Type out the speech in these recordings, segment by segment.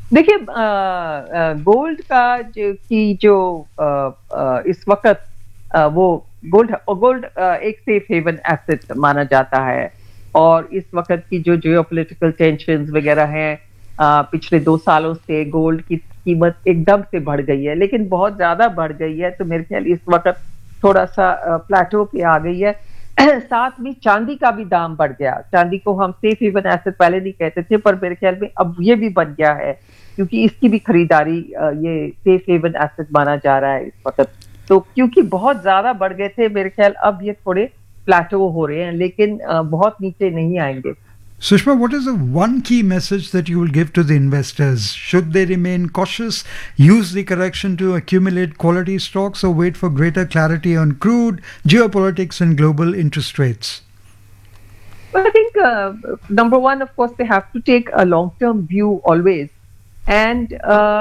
देखिए, गोल्ड का जो इस वक्त वो गोल्ड एक सेफ हेवन एसेट माना जाता है। और इस वक्त की जो जियोपॉलिटिकल टेंशन्स वगैरह हैं, पिछले 2 सालों से गोल्ड की कीमत एकदम से बढ़ गई है, लेकिन बहुत ज्यादा बढ़ गई है। तो मेरे ख्याल इस वक्त थोड़ा सा प्लेटो पे आ गई है। साथ में चांदी का भी दाम बढ़ गया। चांदी को हम सेफ हेवन एसेट पहले नहीं कहते थे, पर मेरे ख्याल में अब ये भी बन गया है, क्योंकि इसकी भी खरीदारी ये सेफ हेवन एसेट माना जा रहा है इस वक्त। तो क्योंकि बहुत ज्यादा बढ़ गए थे, मेरे ख्याल अब ये थोड़े प्लेटो हो रहे हैं, लेकिन बहुत नीचे नहीं आएंगे। Sushma, what is the one key message that you will give to the investors? Should they remain cautious, use the correction to accumulate quality stocks, or wait for greater clarity on crude, geopolitics, and global interest rates? Well, I think number one, of course, they have to take a long-term view always, and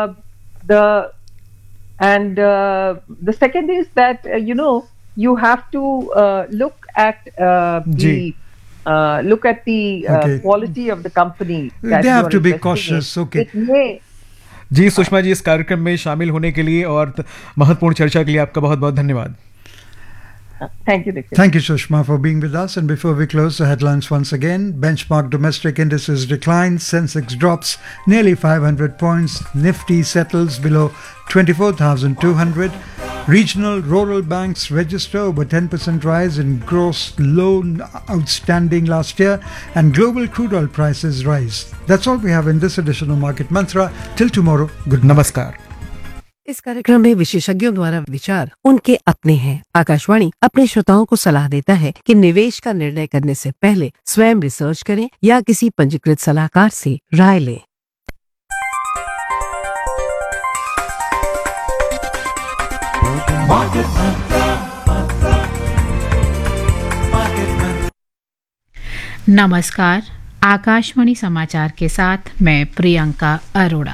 the second is that you have to look at the quality of the company that They you have are to be investing cautious. in. Okay. It may ji Sushma ji, इस कार्यक्रम में शामिल होने के लिए और महत्वपूर्ण चर्चा के लिए आपका बहुत बहुत धन्यवाद। Thank you, Nikhil. Thank you, Sushma, for being with us. And before we close, the headlines once again. Benchmark domestic indices decline. Sensex drops nearly 500 points. Nifty settles below 24,200. Regional rural banks register over 10% rise in gross loan outstanding last year. And global crude oil prices rise. That's all we have in this edition of Market Mantra. Till tomorrow, good night. नमस्कार। इस कार्यक्रम में विशेषज्ञों द्वारा विचार उनके अपने हैं। आकाशवाणी अपने श्रोताओं को सलाह देता है कि निवेश का निर्णय करने से पहले स्वयं रिसर्च करें या किसी पंजीकृत सलाहकार से राय लें। नमस्कार, आकाशवाणी समाचार के साथ मैं प्रियंका अरोड़ा।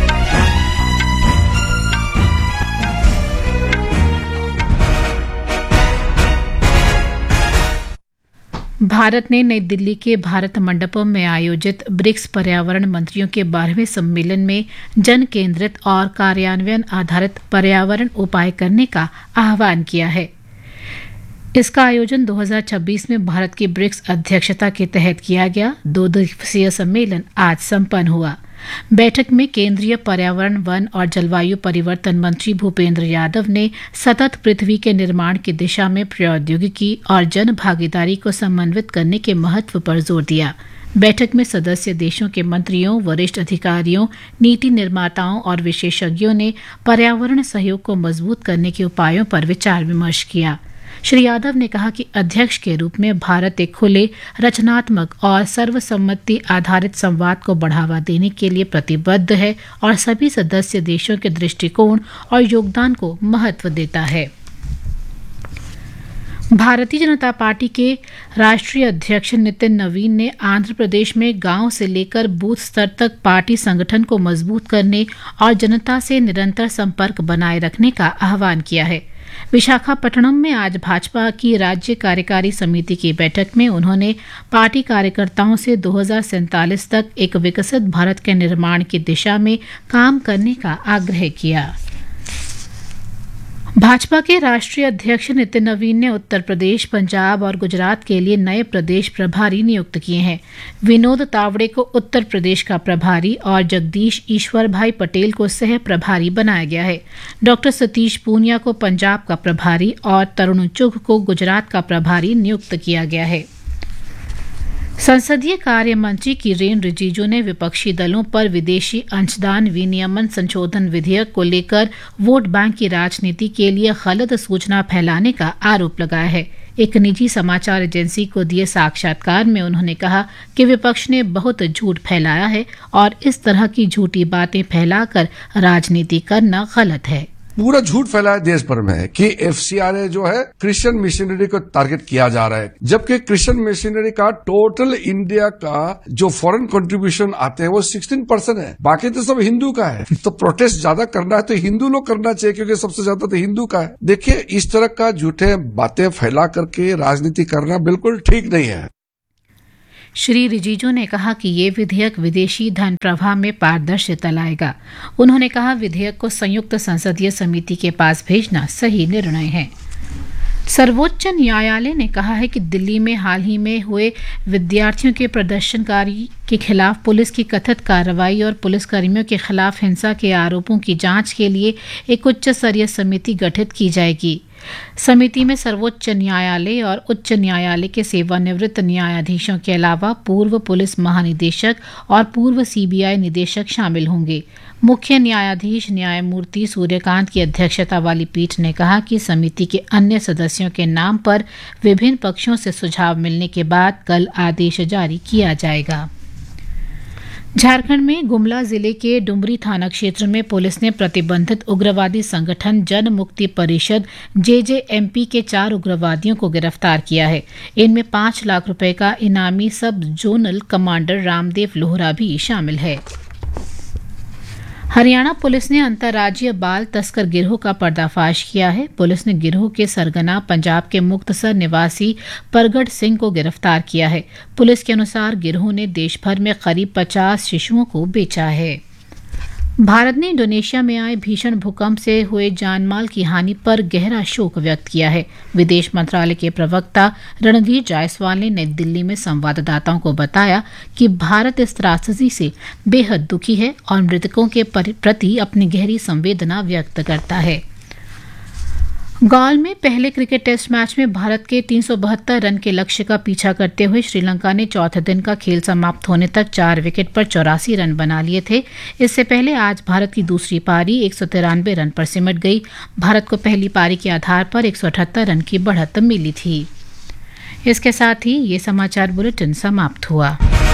भारत ने नई दिल्ली के भारत मंडपम में आयोजित ब्रिक्स पर्यावरण मंत्रियों के 12वें सम्मेलन में जन केंद्रित और कार्यान्वयन आधारित पर्यावरण उपाय करने का आह्वान किया है। इसका आयोजन 2026 में भारत की ब्रिक्स अध्यक्षता के तहत किया गया। 2 दिवसीय सम्मेलन आज संपन्न हुआ। बैठक में केंद्रीय पर्यावरण, वन और जलवायु परिवर्तन मंत्री भूपेंद्र यादव ने सतत पृथ्वी के निर्माण की दिशा में प्रौद्योगिकी और जन भागीदारी को समन्वित करने के महत्व पर जोर दिया। बैठक में सदस्य देशों के मंत्रियों, वरिष्ठ अधिकारियों, नीति निर्माताओं और विशेषज्ञों ने पर्यावरण सहयोग को मजबूत करने के उपायों पर विचार विमर्श किया। श्री यादव ने कहा कि अध्यक्ष के रूप में भारत एक खुले, रचनात्मक और सर्वसम्मति आधारित संवाद को बढ़ावा देने के लिए प्रतिबद्ध है और सभी सदस्य देशों के दृष्टिकोण और योगदान को महत्व देता है। भारतीय जनता पार्टी के राष्ट्रीय अध्यक्ष नितिन नवीन ने आंध्र प्रदेश में गांव से लेकर बूथ स्तर तक पार्टी संगठन को मजबूत करने और जनता से निरंतर संपर्क बनाए रखने का आह्वान किया है। विशाखापट्टनम में आज भाजपा की राज्य कार्यकारी समिति की बैठक में उन्होंने पार्टी कार्यकर्ताओं से 2047 तक एक विकसित भारत के निर्माण की दिशा में काम करने का आग्रह किया। भाजपा के राष्ट्रीय अध्यक्ष नितिन नवीन ने उत्तर प्रदेश, पंजाब और गुजरात के लिए नए प्रदेश प्रभारी नियुक्त किए हैं। विनोद तावड़े को उत्तर प्रदेश का प्रभारी और जगदीश ईश्वर भाई पटेल को सह प्रभारी बनाया गया है। डॉक्टर सतीश पूनिया को पंजाब का प्रभारी और तरुण चुघ को गुजरात का प्रभारी नियुक्त किया गया है। संसदीय कार्य मंत्री किरेन रिजिजू ने विपक्षी दलों पर विदेशी अंशदान विनियमन संशोधन विधेयक को लेकर वोट बैंक की राजनीति के लिए गलत सूचना फैलाने का आरोप लगाया है। एक निजी समाचार एजेंसी को दिए साक्षात्कार में उन्होंने कहा कि विपक्ष ने बहुत झूठ फैलाया है और इस तरह की झूठी बातें फैलाकर राजनीति करना गलत है। पूरा झूठ फैलाया देश भर में कि एफसीआरए जो है क्रिश्चियन मिशनरी को टारगेट किया जा रहा है, जबकि क्रिश्चियन मिशनरी का टोटल इंडिया का जो फॉरेन कंट्रीब्यूशन आते हैं वो 16% है, बाकी तो सब हिंदू का है। तो प्रोटेस्ट ज्यादा करना है तो हिंदू लोग करना चाहिए, क्योंकि सबसे ज्यादा तो हिंदू का है। देखिए, इस तरह का झूठे बातें फैला करके राजनीति करना बिल्कुल ठीक नहीं है। श्री रिजिजू ने कहा कि ये विधेयक विदेशी धन प्रवाह में पारदर्शिता लाएगा। उन्होंने कहा विधेयक को संयुक्त संसदीय समिति के पास भेजना सही निर्णय है। सर्वोच्च न्यायालय ने कहा है कि दिल्ली में हाल ही में हुए विद्यार्थियों के प्रदर्शनकारी के खिलाफ पुलिस की कथित कार्रवाई और पुलिसकर्मियों के खिलाफ हिंसा के आरोपों की जांच के लिए एक उच्च स्तरीय समिति गठित की जाएगी। समिति में सर्वोच्च न्यायालय और उच्च न्यायालय के सेवानिवृत्त न्यायाधीशों के अलावा पूर्व पुलिस महानिदेशक और पूर्व सीबीआई निदेशक शामिल होंगे। मुख्य न्यायाधीश न्यायमूर्ति सूर्यकांत की अध्यक्षता वाली पीठ ने कहा कि समिति के अन्य सदस्यों के नाम पर विभिन्न पक्षों से सुझाव मिलने के बाद कल आदेश जारी किया जाएगा। झारखंड में गुमला जिले के डुमरी थाना क्षेत्र में पुलिस ने प्रतिबंधित उग्रवादी संगठन जन मुक्ति परिषद जेजेएमपी के 4 उग्रवादियों को गिरफ्तार किया है। इनमें 5 लाख रुपए का इनामी सब जोनल कमांडर रामदेव लोहरा भी शामिल है। हरियाणा पुलिस ने अंतर्राज्यीय बाल तस्कर गिरोह का पर्दाफाश किया है। पुलिस ने गिरोह के सरगना पंजाब के मुक्तसर निवासी परगट सिंह को गिरफ्तार किया है। पुलिस के अनुसार गिरोह ने देश भर में करीब 50 शिशुओं को बेचा है। भारत ने इंडोनेशिया में आए भीषण भूकंप से हुए जानमाल की हानि पर गहरा शोक व्यक्त किया है। विदेश मंत्रालय के प्रवक्ता रणधीर जायसवाल ने नई दिल्ली में संवाददाताओं को बताया कि भारत इस त्रासदी से बेहद दुखी है और मृतकों के प्रति अपनी गहरी संवेदना व्यक्त करता है। गॉल में पहले क्रिकेट टेस्ट मैच में भारत के 372 रन के लक्ष्य का पीछा करते हुए श्रीलंका ने चौथे दिन का खेल समाप्त होने तक 4 विकेट पर 84 रन बना लिए थे। इससे पहले आज भारत की दूसरी पारी 193 रन पर सिमट गई। भारत को पहली पारी के आधार पर 178 रन की बढ़त मिली थी। इसके साथ ही ये समाचार बुलेटिन समाप्त हुआ।